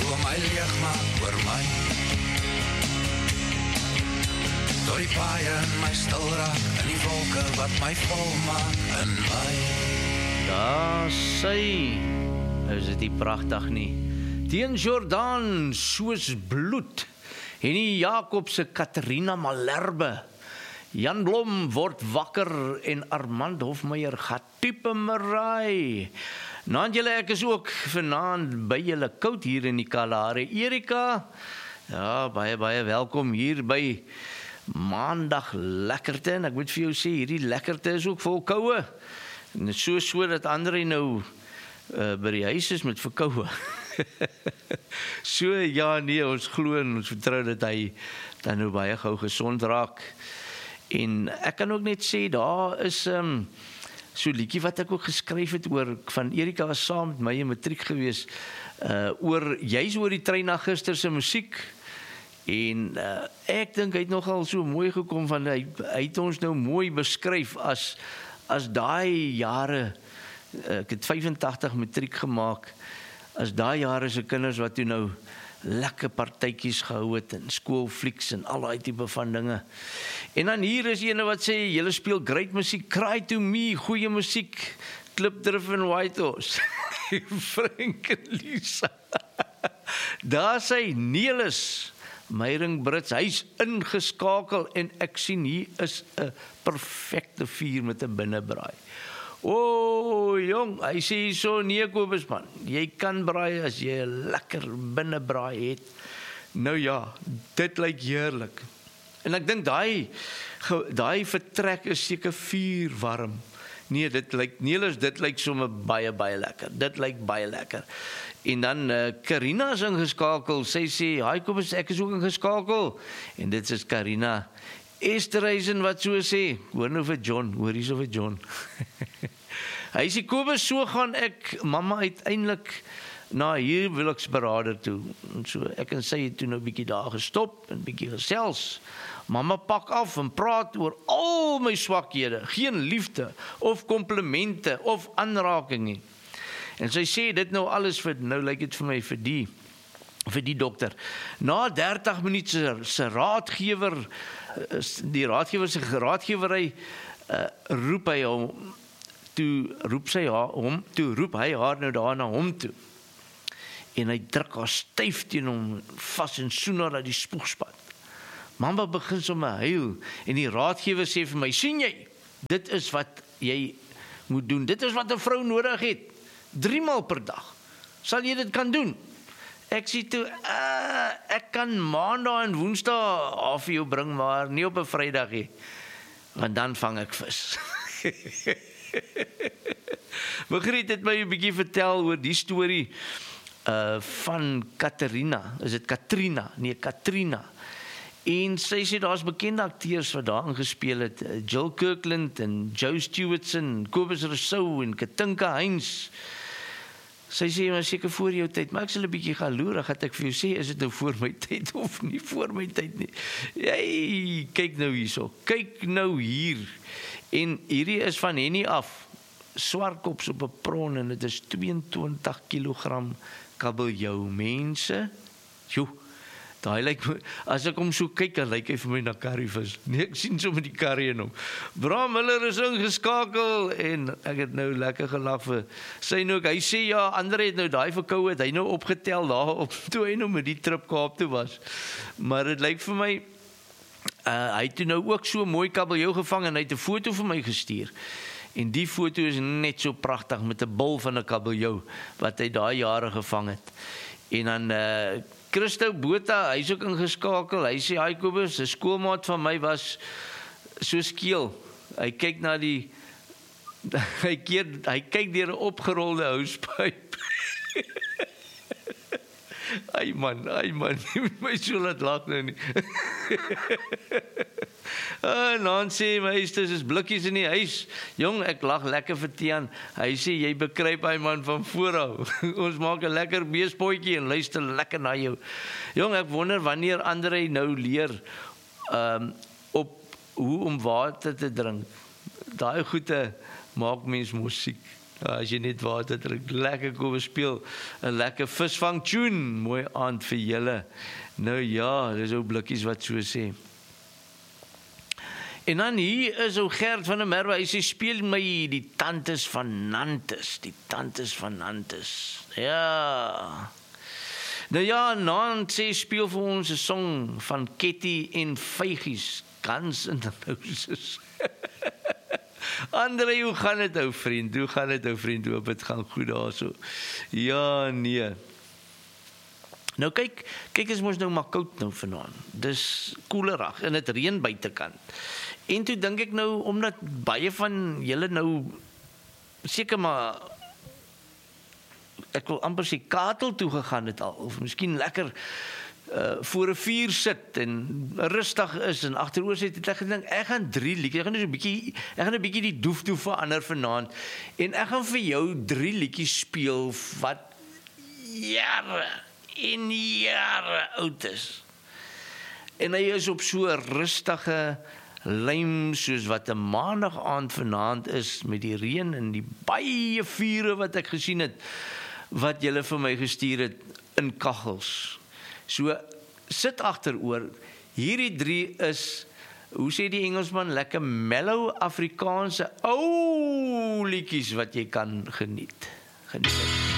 toe my leeg maak oor my. Door die paaie in my stil raak, in die wolke wat my vol maak in my. Daar sy, is dit nie pragtig nie. Teen Jordaan soos bloed, en die Jakobse Katrina Malherbe. Jan Blom word wakker en Armand Hofmeyer gaat type Marai. Nou julle, ek is ook vanaand by julle koud hier in die Kalahari. Erika, ja, baie welkom hier by Maandag lekkerte, en ek moet vir jou sê, hierdie lekkerte is ook vol koue. En so dat André nou by die huis is met verkoue. So ja, nee, ons glo en ons vertrou dat hy dan nou baie gou gesond raak. En ek kan ook net sê, daar is so liedjie wat ek ook geskryf het oor, van Erika was saam met my in matriek gewees, juis oor die trein na gister se musiek. En ek dink hy het nogal so mooi gekom, van hy het ons nou mooi beskryf as daai jare, ek het 85 matriek gemaak, as daai jare se kinders wat toe nou lekker partytjies gehou het, en skoolflieks en al die tipe van dinge. En dan hier is ene wat sê, julle speel great musiek, Cry to Me, goeie musiek, Klipdrift en Whitehorse, Frank en Lisa. Daar sê Nelis, Meiring Brits, hy is ingeskakel, en ek sien hier is 'n perfekte vuur met 'n binnebraai. O, jong, hy sê so, nee Kobus man, jy kan braai as jy 'n lekker binnebraai het. Nou ja, dit lyk heerlik. En ek dink daai vertrek is seker vuur warm. Nee, dit lyk sommer baie lekker. Dit lyk baie lekker. En dan Karina is ingeskakel. Sy sê, "Hi Kobus, ek is ook ingeskakel." En dit is Karina Esterhuizen wat so sê. Hoor nou vir John, hoor hierso vir John. Hy sê, "Kobus, so gaan ek mamma uiteindelik na huweliksberader toe." En so ek en sy het toe nou 'n bietjie daar gestop en bietjie gesels. Mamma pak af en praat oor al my swakhede, geen liefde of komplimente of aanraking nie. En sy sê dit nou alles nou lyk dit vir my vir die dokter. Na 30 minute se raadgewer, die raadgewer se raadgewery, roep hy haar nou daar na hom toe. En hy druk haar styf teen hom vas en soen haar uit die spoegspad. Mamma begin sommer huil, en die raadgewer sê vir my, "Sien jy, dit is wat jy moet doen, dit is wat 'n vrou nodig het, 3 maal per dag, sal jy dit kan doen?" Ek sê toe, ek kan maandag en woensdag af vir jou bring, maar nie op 'n Vrydag nie, want dan vang ek vis. Margriet het my 'n bietjie vertel oor die storie van Katrina. Is dit Katrina? Nee, Katrina. En sy sê daar's bekende akteurs wat daarin gespeel het, Jill Kirkland en Joe Stewartson, Kobus Rousseau en Katinka Heinz. Sy sê, maar seker voor jou tyd, maar ek sal 'n bietjie gaan loer, gaan ek vir jou sê, is dit nou voor my tyd of nie voor my tyd nie. Jy, kyk nou hierso, kyk nou hier. En hierdie is van Henny af, swartkops op 'n prawn, en dit is 22 kg kabeljou, mense. Jo, daai lyk, as ek hom so kyk, dan lyk hy vir my na curryvis. Nee, ek sien sommer die curry in hom. Bram Miller is ingeskakel, en ek het nou lekker gelag vir sy nou, hy sê ja, Andre het nou daai verkoue, het hy nou opgetel daarop, toe hy nou met die trip Kaap toe was. Maar dit lyk vir my, hy het nou ook so mooi kabeljou gevang, en hy het 'n foto vir my gestuur. En die foto is net so pragtig, met 'n bil van 'n kabeljou, wat hy daai jare gevang het. En dan Christo Botha, hy is ook ingeskakel, hy sê, "Hi Kobus, 'n skoolmaat van my was so skeel, hy kyk na die, hy kyk deur 'n opgerolde houspyp." Ai man, jy moet my so laat lag nou nie. Nancy, my huistes is blikkies in die huis. Jong, ek lag lekker vir Tiaan. Hy sê, jy bekruip hy man van voorhou. Ons maak 'n lekker beespotjie en luister lekker na jou. Jong, ek wonder wanneer Andre nou leer op hoe om water te drink. Daai goede maak mens musiek. As jy net water drink, lekker kom speel 'n lekker visvang tune. Mooi aand vir julle. Nou ja, dis ou blikkies wat so sê. En dan hier is ou Gert van der Merwe, hy sê speel my die tantes van Nantes, Ja. Nou ja, Nant sê speel vir ons 'n song van Ketty en Vygies, Guns N' Roses. Andre, hoe gaan dit ou vriend? Hoop dit gaan goed daarso. Ja, nee. Nou kyk is mos nou maar koud nou vanaand. Dis koelerig en dit reën buitekant. En toe dink ek nou, omdat baie van julle nou seker maar ek wil amper sê katel toe gegaan het al, of miskien lekker voor 'n vuur sit en rustig is en agteroor sit, het ek gedink ek gaan 3 liedjies, ek gaan 'n bietjie die doef verander vanaand en ek gaan vir jou 3 liedjies speel wat jare oud is. En hy is op so 'n rustige lyn soos wat 'n maandag aand vanaand is met die reën en die baie vure wat ek gesien het wat julle vir my gestuur het in kaggels. So sit agteroor. Hierdie 3 is, hoe sê die Engelsman, lekker mellow Afrikaanse ou liedjies wat jy kan geniet.